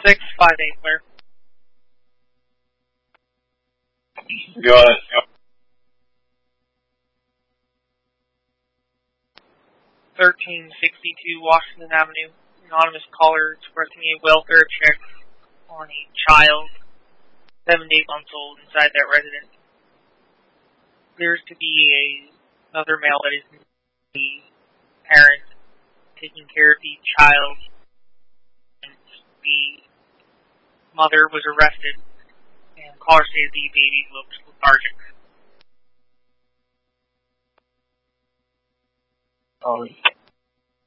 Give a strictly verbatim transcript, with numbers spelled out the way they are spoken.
six five eight, clear. Go ahead. thirteen sixty-two Washington Avenue. Anonymous caller expressing a welfare check on a child, seven to eight months old, inside that residence. Appears to be a, another male that is the parent taking care of the child. And the mother was arrested, and caller stated the baby looked lethargic. Oh,